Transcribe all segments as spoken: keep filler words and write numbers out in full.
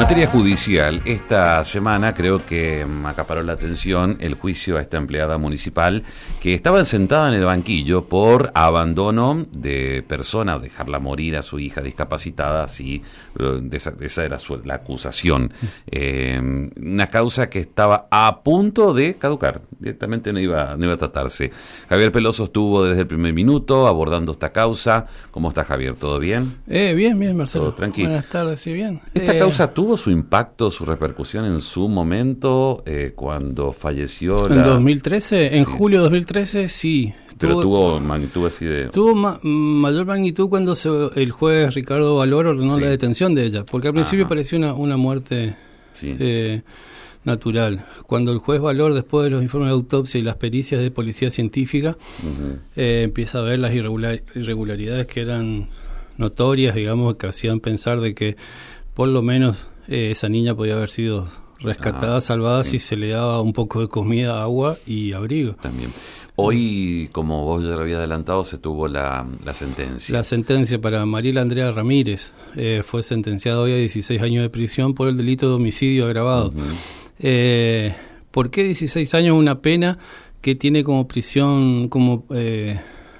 materia judicial, esta semana creo que acaparó la atención el juicio a esta empleada municipal que estaba sentada en el banquillo por abandono de persona, dejarla morir a su hija discapacitada, así, de esa, de esa era su, la acusación. Eh, una causa que estaba a punto de caducar, directamente no iba, no iba a tratarse. Javier Peloso estuvo desde el primer minuto abordando esta causa. ¿Cómo está, Javier? ¿Todo bien? Eh, bien, bien, Marcelo. Todo tranquilo. Buenas tardes, sí, bien. ¿Esta eh, causa tuvo su impacto, su repercusión en su momento, eh, cuando falleció la... ¿En dos mil trece? Sí. En julio de dos mil trece, sí. Pero tuvo magnitud así de... Tuvo ma mayor magnitud cuando se, el juez Ricardo Valor ordenó Sí. la detención de ella, porque al principio Ajá. parecía una, una muerte Sí. eh, natural. Cuando el juez Valor, después de los informes de autopsia y las pericias de policía científica, Uh-huh. eh, empieza a ver las irregular irregularidades que eran notorias, digamos, que hacían pensar de que por lo menos eh, esa niña podía haber sido rescatada, Ah, salvada, sí. si se le daba un poco de comida, agua y abrigo. También. Hoy, como vos ya lo habías adelantado, se tuvo la, la sentencia. La sentencia para Mariela Andrea Ramírez eh, fue sentenciada hoy a dieciséis años de prisión por el delito de homicidio agravado. Uh-huh. eh, ¿Por qué dieciséis años? Una pena que tiene como prisión, como eh,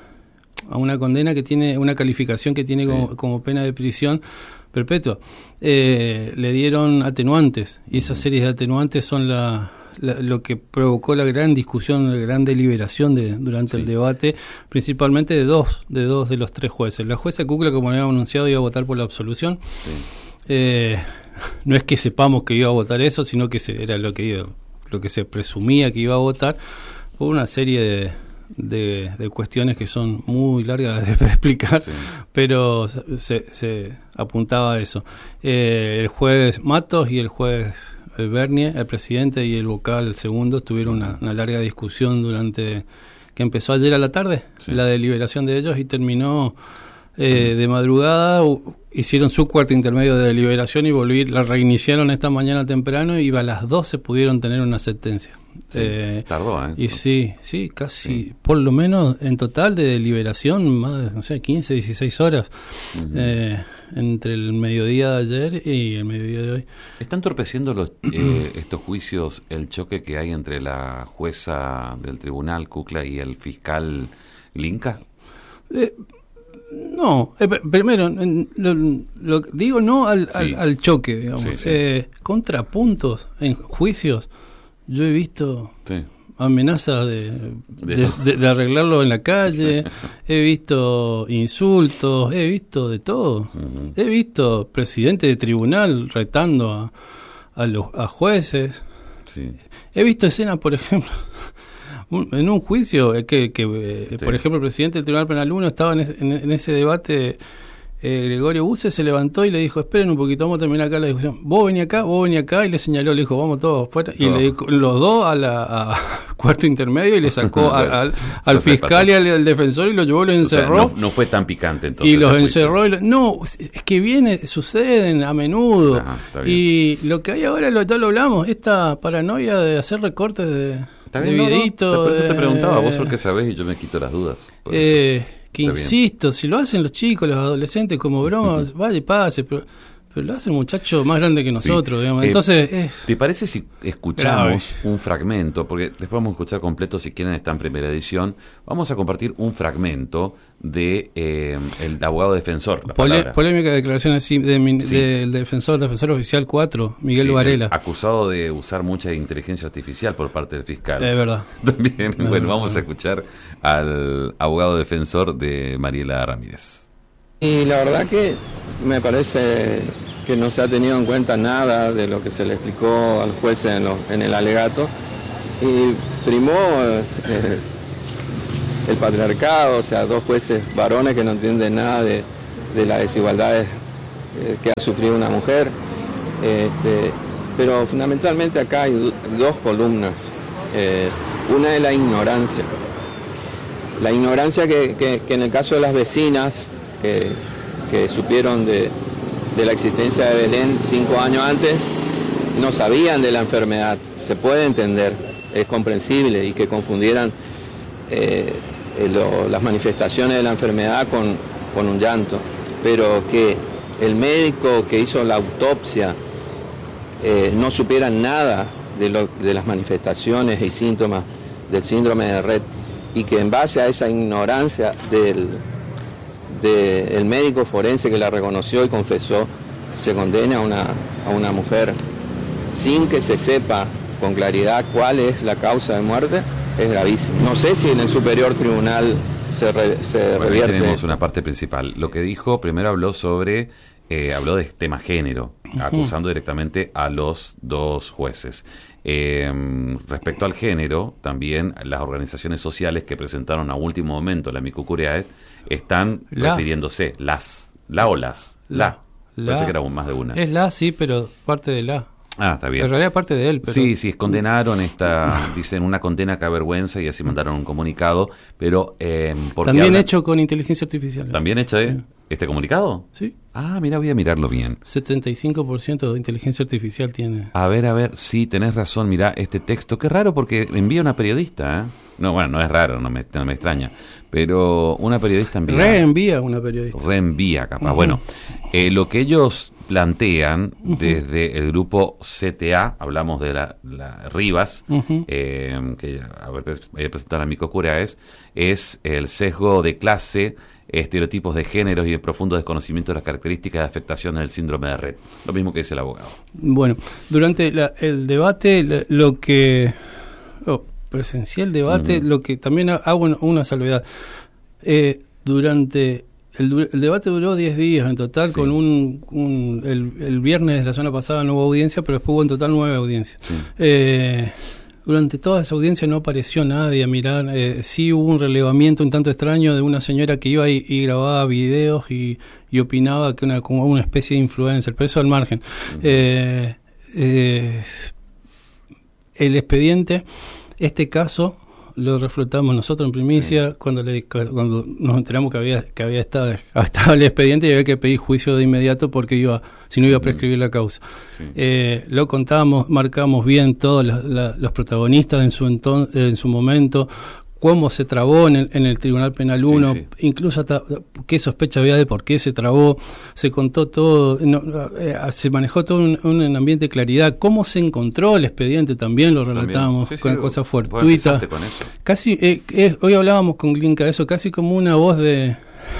a una condena que tiene, una calificación que tiene Sí. como, como pena de prisión perpetua. Eh, le dieron atenuantes, y esas Uh-huh. series de atenuantes son la, la, lo que provocó la gran discusión, la gran deliberación de, durante Sí. el debate, principalmente de dos, de dos de los tres jueces. La jueza Kukla, como habíamos anunciado, iba a votar por la absolución. Sí. Eh, no es que sepamos que iba a votar eso, sino que se, era lo que iba, lo que se presumía que iba a votar, por una serie de, de, de cuestiones que son muy largas de, de explicar, Sí. pero se, se apuntaba a eso. Eh, el juez Matos y el juez Bernier, el presidente, y el vocal, el segundo, tuvieron una, una larga discusión durante que empezó ayer a la tarde, Sí. la deliberación de ellos, y terminó eh, de madrugada. U, hicieron su cuarto intermedio de deliberación y volví, la reiniciaron esta mañana temprano, y a las doce pudieron tener una sentencia. Sí. Eh, Tardó, ¿eh? y sí, sí, casi, Sí. por lo menos en total de deliberación, más de, no sé, quince, dieciséis horas, Uh-huh. eh, entre el mediodía de ayer y el mediodía de hoy. ¿Está entorpeciendo los, eh, estos juicios el choque que hay entre la jueza del tribunal, Kukla, y el fiscal Linca? Eh, no, eh, primero, en, lo, lo, digo no al, Sí. al, al choque, digamos. Sí, sí. Eh, contrapuntos en juicios. Yo he visto Sí. amenazas de, De- de, de- de arreglarlo en la calle, he visto insultos, he visto de todo. Uh-huh. He visto presidente de tribunal retando a, a los a jueces. Sí. He visto escenas, por ejemplo, un- en un juicio eh, que, que eh, Sí. por ejemplo, el presidente del Tribunal Penal uno estaba en ese, en, en ese debate. eh, Gregorio Buse se levantó y le dijo: esperen un poquito, vamos a terminar acá la discusión. Vos vení acá, vos vení acá, y le señaló, le dijo: vamos todos fuera. Y Todos. le, los dos a la a cuarto intermedio, y le sacó a- al, al Eso se fiscal pasó. y al, al defensor, y lo llevó, lo O sea, encerró. no, no fue tan picante entonces. Y los el juicio. encerró. Y lo- no, es que viene, suceden a menudo. Ah, está bien. Y lo que hay ahora, lo, ya lo hablamos, esta paranoia de hacer recortes de, Está de bien, no, no, videitos. por eso te de- preguntaba, vos sos el que sabés y yo me quito las dudas. Por eso. eh, que Está bien. insisto, si lo hacen los chicos, los adolescentes como broma, vaya y pase, pero, pero lo hace un muchacho más grande que nosotros, Sí. digamos. Eh, Entonces, eh, ¿Te parece si escuchamos un fragmento? Porque después vamos a escuchar completo, si quieren, está en primera edición. Vamos a compartir un fragmento de eh, el abogado defensor. La pole- palabra. polémica declaración así de, min- Sí. del defensor, defensor oficial cuatro, Miguel Sí, Varela. acusado de usar mucha inteligencia artificial por parte del fiscal. Es verdad. También, No, bueno, no, vamos no. a escuchar al abogado defensor de Mariela Ramírez. Y la verdad que me parece que no se ha tenido en cuenta nada de lo que se le explicó al juez en, lo- en el alegato. Y primó eh, el patriarcado, o sea, dos jueces varones que no entienden nada de, de las desigualdades eh, que ha sufrido una mujer. Este, pero fundamentalmente acá hay do- dos columnas. Eh, una es la ignorancia. La ignorancia que, que- que en el caso de las vecinas que, que supieron de, de la existencia de Belén cinco años antes, no sabían de la enfermedad. Se puede entender, es comprensible, y que confundieran eh, eh, lo- las manifestaciones de la enfermedad con, con un llanto. Pero que el médico que hizo la autopsia eh, no supieran nada de, lo, de las manifestaciones y síntomas del síndrome de Rett, y que en base a esa ignorancia del, del médico forense que la reconoció y confesó, se condene a una, a una mujer sin que se sepa con claridad cuál es la causa de muerte, es gravísimo. No sé si en el superior tribunal se, re, se bueno, revierte. Tenemos una parte principal. Lo que dijo, primero habló sobre, eh, habló de tema género, uh-huh. acusando directamente a los dos jueces. Eh, respecto al género, también las organizaciones sociales que presentaron a último momento la Amicus Curiae están la. refiriéndose, las, la o las, la, la. Parece que era más de una. Es la, sí, pero parte de la. Ah, está bien. En realidad parte de él. Pero... Sí, sí, condenaron esta, dicen una condena que avergüenza y así mandaron un comunicado, pero... Eh, También habla... hecho con inteligencia artificial. ¿También hecho de sí. este comunicado? Sí. Ah, mira, voy a mirarlo bien. setenta y cinco por ciento de inteligencia artificial tiene. A ver, a ver, sí, tenés razón, mirá, este texto, qué raro porque envía una periodista, ¿eh? No, bueno, no es raro, no me, no me extraña, pero una periodista envía... Reenvía una periodista. Reenvía, capaz. Uh-huh. Bueno, eh, lo que ellos plantean uh-huh. desde el grupo C T A, hablamos de la, la Rivas, uh-huh. eh, que a ver, voy a presentar a Amicus Curiae, es el sesgo de clase, estereotipos de géneros y el profundo desconocimiento de las características de afectación del síndrome de Rett. Lo mismo que dice el abogado. Bueno, durante la, el debate, lo que... Oh, presencié el debate, uh-huh. lo que también hago una salvedad. Eh, durante... El, el debate duró diez días en total, sí. con un... un el, el viernes de la semana pasada no hubo audiencia, pero después hubo en total nueve audiencias. Sí. Eh, durante toda esa audiencia no apareció nadie a mirar. Eh, sí hubo un relevamiento un tanto extraño de una señora que iba y, y grababa videos y, y opinaba que una como una especie de influencer, pero eso al margen. Uh-huh. Eh, eh, el expediente, este caso... lo reflotamos nosotros en primicia sí. cuando le cuando nos enteramos que había que había estado, estaba el expediente y había que pedir juicio de inmediato porque iba si no iba a prescribir la causa. Sí. Eh, lo contamos, marcamos bien todos la, la, los protagonistas en su enton, en su momento, cómo se trabó en el, en el Tribunal Penal uno, sí, sí. incluso hasta qué sospecha había de por qué se trabó, se contó todo, no, eh, se manejó todo un, un ambiente de claridad, cómo se encontró el expediente también lo relatamos sí, sí, con cosas fortuitas. Casi, eh, eh, hoy hablábamos con Glinka de eso, casi como una voz de...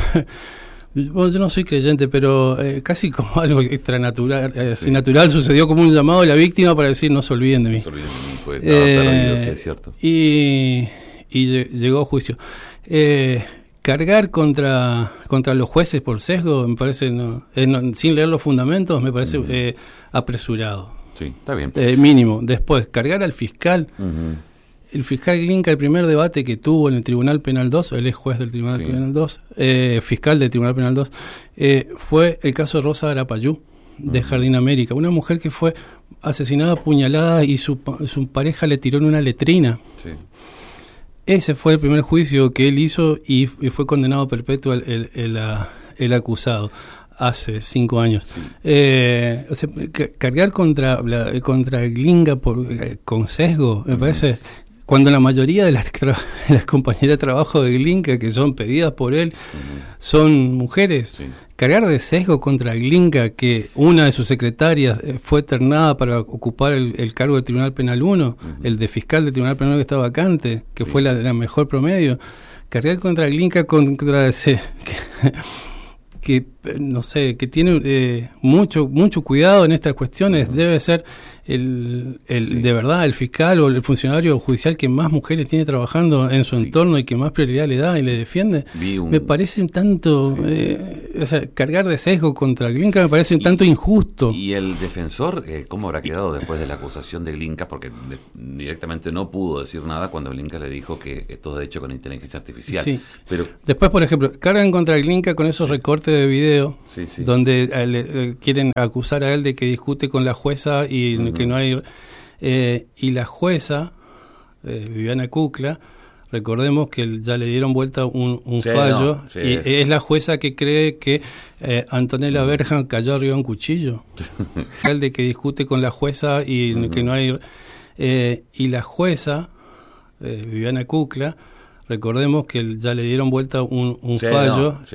Bueno, yo no soy creyente, pero eh, casi como algo extranatural, eh, sí. natural, sucedió como un llamado a la víctima para decir no se olviden de mí. No se olviden de mí, pues estaba eh, perdido, sí, es cierto. Y... y llegó a juicio. Eh, cargar contra contra los jueces por sesgo, me parece, no, eh, no sin leer los fundamentos, me parece uh-huh. eh, apresurado. Sí, está bien. Eh, mínimo. Después, cargar al fiscal. Uh-huh. El fiscal Glinka, el primer debate que tuvo en el Tribunal Penal dos, él es juez del Tribunal sí. Penal dos, eh, fiscal del Tribunal Penal dos, eh, fue el caso de Rosa Arapayú, de uh-huh. Jardín América, una mujer que fue asesinada, apuñalada y su, su pareja le tiró en una letrina. Sí. Ese fue el primer juicio que él hizo y, y fue condenado perpetuo el, el, el, el, el acusado hace cinco años. Sí. Eh, o sea, cargar contra la, contra Glinka por eh, con sesgo, me uh-huh. parece, cuando la mayoría de las, tra- las compañeras de trabajo de Glinka que son pedidas por él uh-huh. son mujeres. Sí. Cargar de sesgo contra Glinka, que una de sus secretarias fue ternada para ocupar el, el cargo del Tribunal Penal uno, uh-huh. el de fiscal del Tribunal Penal que está vacante, que sí. fue la, la mejor promedio. Cargar contra Glinka contra ese... Que, que no sé, que tiene eh, mucho mucho cuidado en estas cuestiones, uh-huh. debe ser el, el sí. de verdad el fiscal o el funcionario judicial que más mujeres tiene trabajando en su sí. entorno y que más prioridad le da y le defiende. Un... Me parece un tanto, sí. eh, o sea, cargar de sesgo contra Glinka me parece un y, tanto injusto. ¿Y el defensor eh, cómo habrá quedado después de la acusación de Glinka? Porque de, directamente no pudo decir nada cuando Glinka le dijo que eh, todo hecho con inteligencia artificial. Sí. Pero después, por ejemplo, cargan contra Glinka con esos sí. recortes de video sí, sí. donde eh, le, eh, quieren acusar a él de que discute con la jueza y uh-huh. que no hay eh, y la jueza eh, Viviana Kukla, recordemos que ya le dieron vuelta un, un sí, fallo no, sí, y es. es la jueza que cree que eh, Antonella uh-huh. Berjan cayó arriba de un cuchillo el de que discute con la jueza y uh-huh. que no hay eh, y la jueza eh, Viviana Kukla, recordemos que ya le dieron vuelta un, un sí, fallo no, sí.